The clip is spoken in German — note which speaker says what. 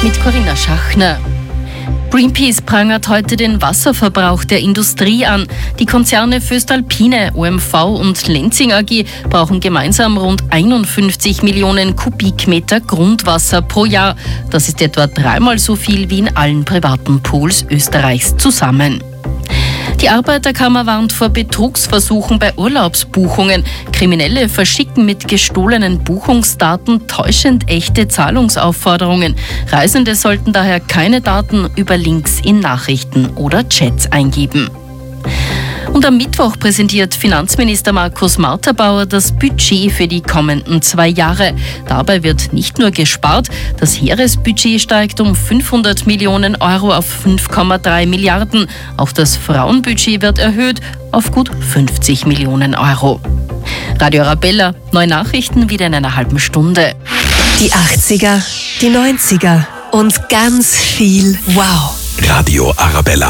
Speaker 1: mit Corinna Schachner. Greenpeace prangert heute den Wasserverbrauch der Industrie an. Die Konzerne voestalpine, OMV und Lenzing AG brauchen gemeinsam rund 51 Millionen Kubikmeter Grundwasser pro Jahr. Das ist etwa 3-mal so viel wie in allen privaten Pools Österreichs zusammen. Die Arbeiterkammer warnt vor Betrugsversuchen bei Urlaubsbuchungen. Kriminelle verschicken mit gestohlenen Buchungsdaten täuschend echte Zahlungsaufforderungen. Reisende sollten daher keine Daten über Links in Nachrichten oder Chats eingeben. Und am Mittwoch präsentiert Finanzminister Markus Marterbauer das Budget für die kommenden 2 Jahre. Dabei wird nicht nur gespart, das Heeresbudget steigt um 500 Millionen Euro auf 5,3 Milliarden. Auch das Frauenbudget wird erhöht auf gut 50 Millionen Euro. Radio Arabella, neue Nachrichten wieder in einer halben Stunde.
Speaker 2: Die 80er, die 90er und ganz viel Wow.
Speaker 3: Radio Arabella.